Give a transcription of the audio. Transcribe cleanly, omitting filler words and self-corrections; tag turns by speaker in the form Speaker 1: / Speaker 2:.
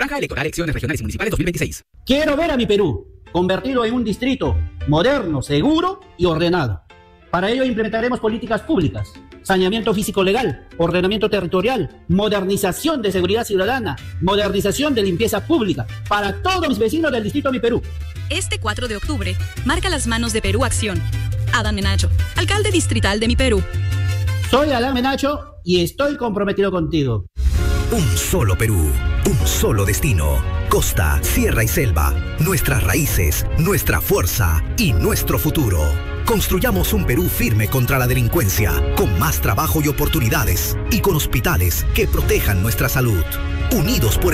Speaker 1: Caja Electoral Elecciones Regionales y Municipales 2026.
Speaker 2: Quiero ver a mi Perú convertido en un distrito moderno, seguro y ordenado. Para ello implementaremos políticas públicas, saneamiento físico-legal, ordenamiento territorial, modernización de seguridad ciudadana, modernización de limpieza pública para todos mis vecinos del distrito Mi Perú.
Speaker 3: Este 4 de octubre, marca las manos de Perú Acción. Adán Menacho, alcalde distrital de Mi Perú.
Speaker 2: Soy Adán Menacho y estoy comprometido contigo.
Speaker 4: Un solo Perú, un solo destino. Costa, sierra y selva, nuestras raíces, nuestra fuerza y nuestro futuro. Construyamos un Perú firme contra la delincuencia, con más trabajo y oportunidades, y con hospitales que protejan nuestra salud. Unidos por